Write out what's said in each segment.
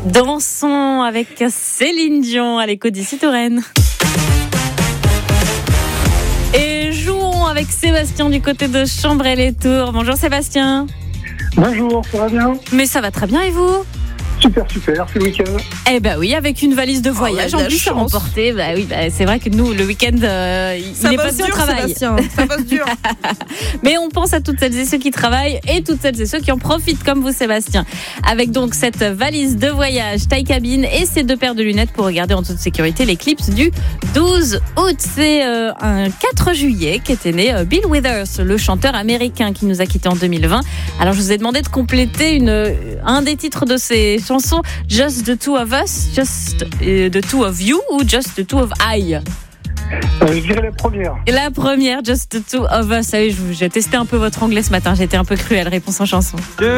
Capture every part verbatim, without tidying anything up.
Dansons avec Céline Dion à l'écho d'ici Touraine. Et jouons avec Sébastien du côté de Chambray-les-Tours. Bonjour Sébastien. Bonjour, ça va bien ? Mais ça va très bien et vous ? Super, super, c'est le week-end. Eh ben oui, avec une valise de voyage oh, en plus à remporter. Bah oui, bah c'est vrai que nous, le week-end, euh, il est passé au travail. Sébastien, ça bosse dur. Mais on pense à toutes celles et ceux qui travaillent et toutes celles et ceux qui en profitent comme vous, Sébastien. Avec donc cette valise de voyage taille cabine et ces deux paires de lunettes pour regarder en toute sécurité l'éclipse du douze août. C'est euh, un quatre juillet qu'était né euh, Bill Withers, le chanteur américain qui nous a quittés en deux mille vingt. Alors je vous ai demandé de compléter une, un des titres de ces chanson, Just the Two of Us, Just uh, the Two of You ou Just the Two of I? euh, Je dirais la première. Et la première, Just the Two of Us. Ah oui, j'ai testé un peu votre anglais ce matin, j'étais un peu cruelle, réponse en chanson.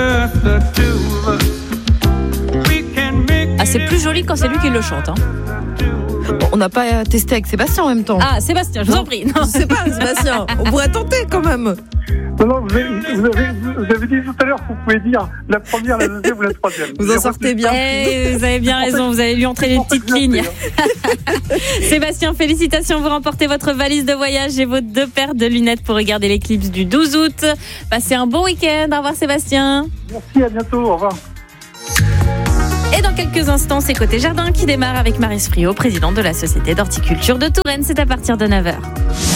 Ah, c'est plus joli quand c'est lui qui le chante. Hein. Bon, on n'a pas testé avec Sébastien en même temps. Ah, Sébastien, je vous en prie. Non. Je sais pas, Sébastien, on pourrait tenter quand même. Non, non, vous avez, vous, avez, vous avez dit tout à l'heure que vous pouvez dire la première, la deuxième ou la troisième. Vous en sortez bien. Eh, vous avez bien raison, vous allez lui entrer les petites lignes. Sébastien, félicitations, vous remportez votre valise de voyage et vos deux paires de lunettes pour regarder l'éclipse du douze août. Passez un bon week-end, au revoir Sébastien. Merci, à bientôt, au revoir. Et dans quelques instants, c'est Côté Jardin qui démarre avec Maryse Friot, présidente de la Société d'horticulture de Touraine. C'est à partir de neuf heures.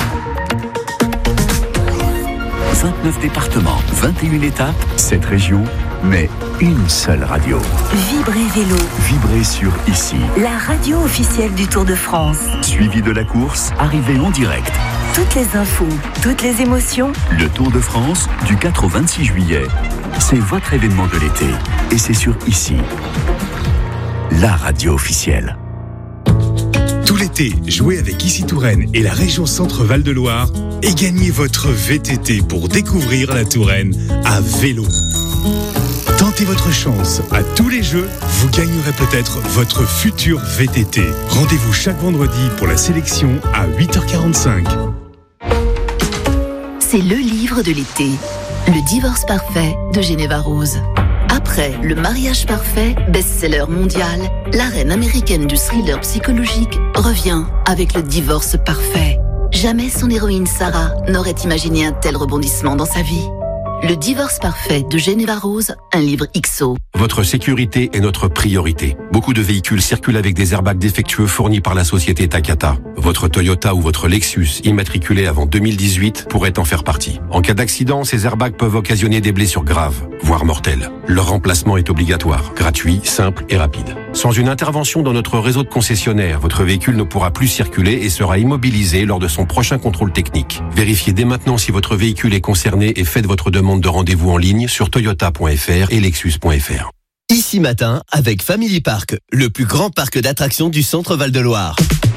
vingt-neuf départements, vingt et une étapes, sept régions, mais une seule radio. Vibrez Vélo. Vibrez sur Ici. La radio officielle du Tour de France. Suivi de la course, arrivée en direct. Toutes les infos, toutes les émotions. Le Tour de France, du quatre au vingt-six juillet. C'est votre événement de l'été. Et c'est sur Ici. La radio officielle. Tout l'été, jouez avec Ici Touraine et la région Centre-Val de Loire et gagnez votre V T T pour découvrir la Touraine à vélo. Tentez votre chance à tous les jeux, vous gagnerez peut-être votre futur V T T. Rendez-vous chaque vendredi pour la sélection à huit heures quarante-cinq. C'est le livre de l'été, Le divorce parfait de Geneva Rose. Après Le mariage parfait, best-seller mondial, la reine américaine du thriller psychologique revient avec Le divorce parfait. Jamais son héroïne Sarah n'aurait imaginé un tel rebondissement dans sa vie. Le divorce parfait de Geneva Rose, un livre X O. Votre sécurité est notre priorité. Beaucoup de véhicules circulent avec des airbags défectueux fournis par la société Takata. Votre Toyota ou votre Lexus, immatriculé avant deux mille dix-huit, pourrait en faire partie. En cas d'accident, ces airbags peuvent occasionner des blessures graves, voire mortelles. Leur remplacement est obligatoire, gratuit, simple et rapide. Sans une intervention dans notre réseau de concessionnaires, votre véhicule ne pourra plus circuler et sera immobilisé lors de son prochain contrôle technique. Vérifiez dès maintenant si votre véhicule est concerné et faites votre demande de rendez-vous en ligne sur toyota point f r et lexus point f r. Ici matin avec Family Park, le plus grand parc d'attractions du centre Val de Loire.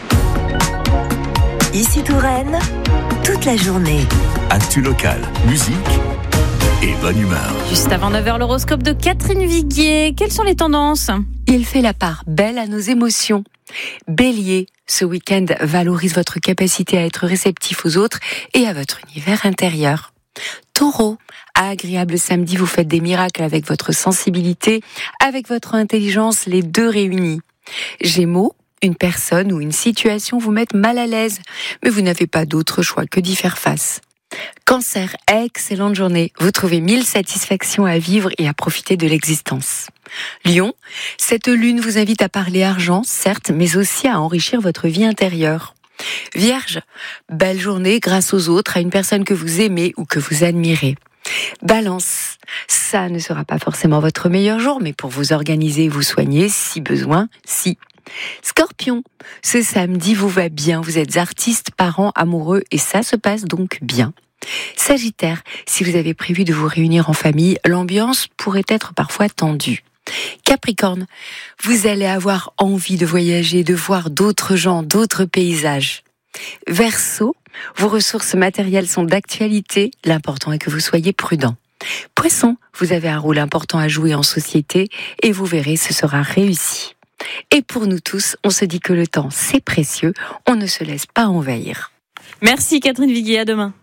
Ici Touraine, toute la journée. Actu local, musique et bonne humeur. Juste avant neuf heures, l'horoscope de Catherine Viguier. Quelles sont les tendances ? Il fait la part belle à nos émotions. Bélier, ce week-end valorise votre capacité à être réceptif aux autres et à votre univers intérieur. Taureau, agréable samedi, vous faites des miracles avec votre sensibilité, avec votre intelligence, les deux réunis. Gémeaux, une personne ou une situation vous met mal à l'aise, mais vous n'avez pas d'autre choix que d'y faire face. Cancer, excellente journée, vous trouvez mille satisfactions à vivre et à profiter de l'existence. Lion, cette lune vous invite à parler argent, certes, mais aussi à enrichir votre vie intérieure. Vierge, belle journée grâce aux autres, à une personne que vous aimez ou que vous admirez. Balance, ça ne sera pas forcément votre meilleur jour, mais pour vous organiser et vous soigner, si besoin, si. Scorpion, ce samedi vous va bien, vous êtes artiste, parent, amoureux et ça se passe donc bien. Sagittaire, si vous avez prévu de vous réunir en famille, l'ambiance pourrait être parfois tendue. Capricorne, vous allez avoir envie de voyager, de voir d'autres gens, d'autres paysages. Verseau, vos ressources matérielles sont d'actualité, l'important est que vous soyez prudent. Poisson, vous avez un rôle important à jouer en société et vous verrez, ce sera réussi. Et pour nous tous, on se dit que le temps, c'est précieux, on ne se laisse pas envahir. Merci Catherine Viguier, à demain.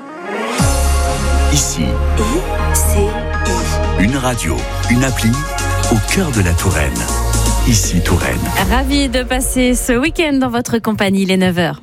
Ici, I C I. une radio, une appli au cœur de la Touraine. ici Touraine. Ravi de passer ce week-end dans votre compagnie, il est neuf heures.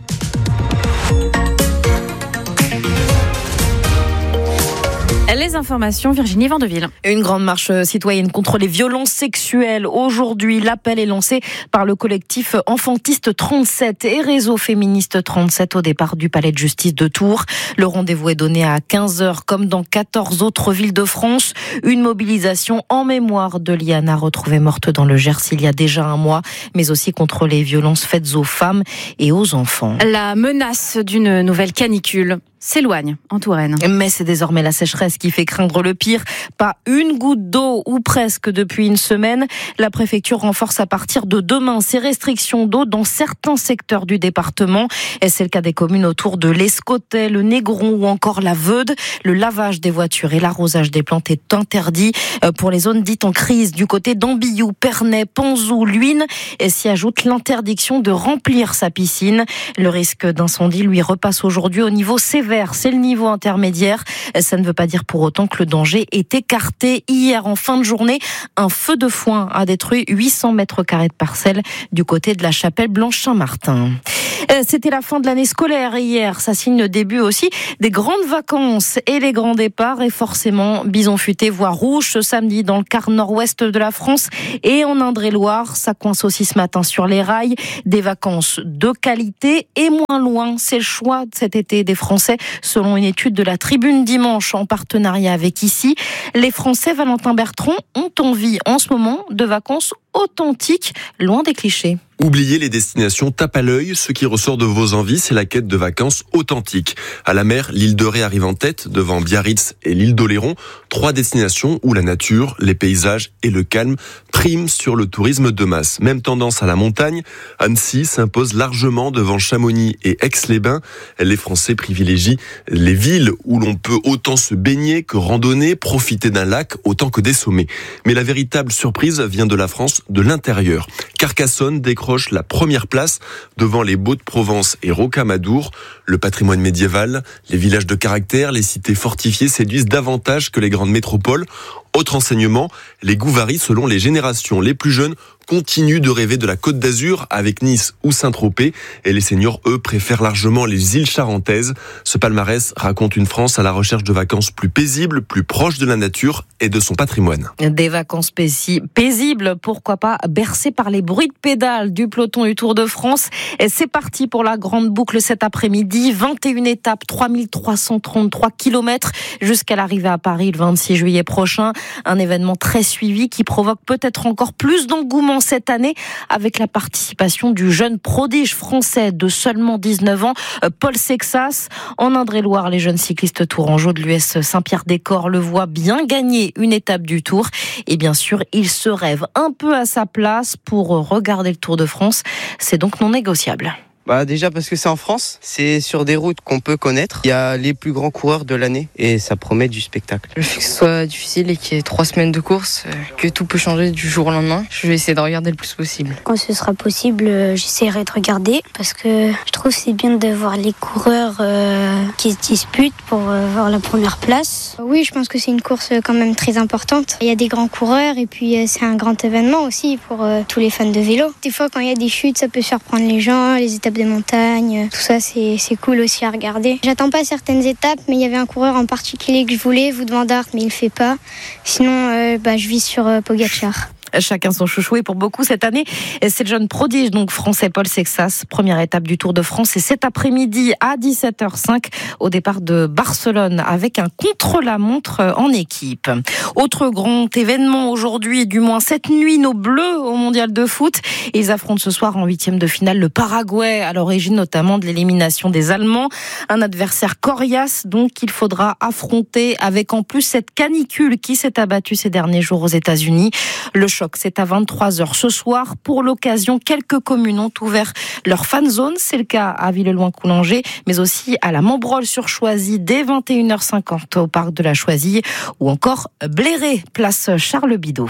Les informations, Virginie Vandeville. Une grande marche citoyenne contre les violences sexuelles. Aujourd'hui, l'appel est lancé par le collectif Enfantiste trente-sept et Réseau Féministe trente-sept au départ du palais de justice de Tours. Le rendez-vous est donné à quinze heures comme dans quatorze autres villes de France. Une mobilisation en mémoire de Liana retrouvée morte dans le Gers il y a déjà un mois, mais aussi contre les violences faites aux femmes et aux enfants. La menace d'une nouvelle canicule s'éloigne en Touraine. Mais c'est désormais la sécheresse qui fait craindre le pire. Pas une goutte d'eau, ou presque, depuis une semaine. La préfecture renforce à partir de demain ses restrictions d'eau dans certains secteurs du département. Et c'est le cas des communes autour de l'Escotet, le Négron ou encore la Veude. Le lavage des voitures et l'arrosage des plantes est interdit pour les zones dites en crise. Du côté d'Ambiou, Pernay, Panzou, Luynes, et s'y ajoute l'interdiction de remplir sa piscine. Le risque d'incendie lui repasse aujourd'hui au niveau sévère. C'est le niveau intermédiaire. Ça ne veut pas dire pour autant que le danger est écarté. Hier, en fin de journée, un feu de foin a détruit huit cents mètres carrés de parcelles du côté de la chapelle Blanche-Saint-Martin. C'était la fin de l'année scolaire hier. Ça signe le début aussi des grandes vacances et les grands départs. Et forcément, bison futé, voire rouge ce samedi dans le quart nord-ouest de la France et en Indre-et-Loire. Ça coince aussi ce matin sur les rails. Des vacances de qualité et moins loin. C'est le choix de cet été des Français selon une étude de la Tribune Dimanche en partenariat avec Ici. Les Français, Valentin Bertrand, ont envie en ce moment de vacances authentiques, loin des clichés. Oubliez les destinations tape à l'œil, ce qui ressort de vos envies, c'est la quête de vacances authentiques. À la mer, l'île de Ré arrive en tête, devant Biarritz et l'île d'Oléron, trois destinations où la nature, les paysages et le calme priment sur le tourisme de masse. Même tendance à la montagne, Annecy s'impose largement devant Chamonix et Aix-les-Bains. Les Français privilégient les villes où l'on peut autant se baigner que randonner, profiter d'un lac autant que des sommets. Mais la véritable surprise vient de la France, de l'intérieur. Carcassonne décroche la première place devant les Baux-de-Provence et Rocamadour. Le patrimoine médiéval, les villages de caractère, les cités fortifiées séduisent davantage que les grandes métropoles. Autre enseignement, les goûts varient selon les générations. Les plus jeunes continuent de rêver de la Côte d'Azur avec Nice ou Saint-Tropez et les seniors, eux, préfèrent largement les îles charentaises. Ce palmarès raconte une France à la recherche de vacances plus paisibles, plus proches de la nature et de son patrimoine. Des vacances paisibles, pourquoi pas, bercées par les bruits de pédales du peloton du Tour de France. Et c'est parti pour la grande boucle cet après-midi. vingt et une étapes, trois mille trois cent trente-trois kilomètres jusqu'à l'arrivée à Paris le vingt-six juillet prochain. Un événement très suivi qui provoque peut-être encore plus d'engouement cette année avec la participation du jeune prodige français de seulement dix-neuf ans, Paul Sexas. En Indre-et-Loire, les jeunes cyclistes tourangeaux de l'U S Saint-Pierre-des-Corps le voient bien gagner une étape du Tour. Et bien sûr, il se rêve un peu à sa place pour regarder le Tour de France. C'est donc non négociable. Bah déjà parce que c'est en France, c'est sur des routes qu'on peut connaître. Il y a les plus grands coureurs de l'année et ça promet du spectacle. Le fait que ce soit difficile et qu'il y ait trois semaines de course, que tout peut changer du jour au lendemain, je vais essayer de regarder le plus possible. Quand ce sera possible, j'essaierai de regarder parce que je trouve que c'est bien de voir les coureurs euh, qui se disputent pour euh, avoir la première place. Oui, je pense que c'est une course quand même très importante. Il y a des grands coureurs et puis euh, c'est un grand événement aussi pour euh, tous les fans de vélo. Des fois, quand il y a des chutes, ça peut surprendre les gens, les étapes des montagnes, tout ça c'est, c'est cool aussi à regarder. J'attends pas certaines étapes, mais il y avait un coureur en particulier que je voulais, Wout van Aert, mais il le fait pas. Sinon, euh, bah, je vis sur euh, Pogacar. Chacun son chouchou et pour beaucoup cette année, c'est le jeune prodige donc français Paul Sexas, première étape du Tour de France et cet après-midi à dix-sept heures cinq au départ de Barcelone avec un contre-la-montre en équipe. Autre grand événement aujourd'hui, du moins cette nuit, nos Bleus au Mondial de foot. Ils affrontent ce soir en huitième de finale le Paraguay, à l'origine notamment de l'élimination des Allemands. Un adversaire coriace donc qu'il faudra affronter avec en plus cette canicule qui s'est abattue ces derniers jours aux États-Unis. Le c'est à vingt-trois heures ce soir. Pour l'occasion, quelques communes ont ouvert leur fan zone. C'est le cas à Villeloin-Coulanger, mais aussi à la Montbrol-sur-Choisy dès vingt et une heures cinquante au parc de la Choisy ou encore Bléré, place Charles Bidault.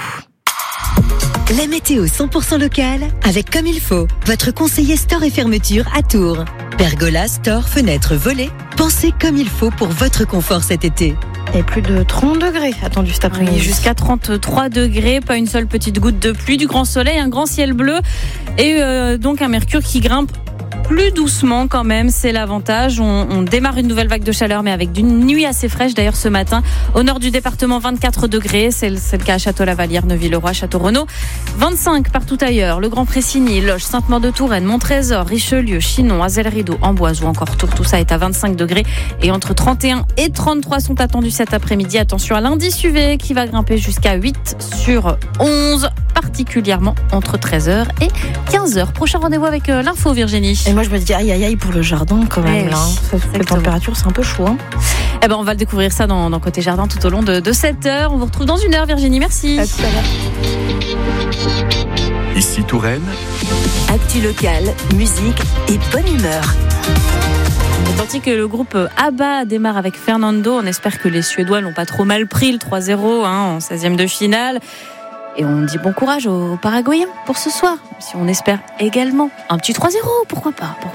La météo cent pour cent locale avec Comme il faut, votre conseiller store et fermeture à Tours. Pergola, store, fenêtres, volets, pensez comme il faut pour votre confort cet été. Et plus de trente degrés attendus cet après-midi. Oui, jusqu'à trente-trois degrés, pas une seule petite goutte de pluie, du grand soleil, un grand ciel bleu et euh, donc un mercure qui grimpe plus doucement quand même, c'est l'avantage. On, on démarre une nouvelle vague de chaleur, mais avec une nuit assez fraîche. D'ailleurs, ce matin, au nord du département, vingt-quatre degrés. C'est le, c'est le cas à Château-Lavalière, Neuville-le-Roi, Château-Renaud. vingt-cinq partout ailleurs. Le Grand Pressigny, Loches, Sainte-Maure-de-Touraine, Montrésor, Richelieu, Chinon, Azel-Rideau, Amboise ou encore Tours. Tout ça est à vingt-cinq degrés. Et entre trente et un et trente-trois sont attendus cet après-midi. Attention à l'indice U V qui va grimper jusqu'à huit sur onze, particulièrement entre treize heures et quinze heures. Prochain rendez-vous avec euh, l'info, Virginie. Et moi, je me dis aïe aïe aïe pour le jardin quand même. Ouais, là. oui, La température, c'est un peu chaud. Hein. Eh ben, on va le découvrir ça dans, dans Côté Jardin tout au long de, de cette heure. On vous retrouve dans une heure, Virginie. Merci. À tout à l'heure. Ici Touraine. Actu locale, musique et bonne humeur. Tant que le groupe ABBA démarre avec Fernando, on espère que les Suédois n'ont pas trop mal pris le trois zéro hein, en seizième de finale. Et on dit bon courage aux Paraguayens pour ce soir. Si on espère également un petit trois zéro, pourquoi pas.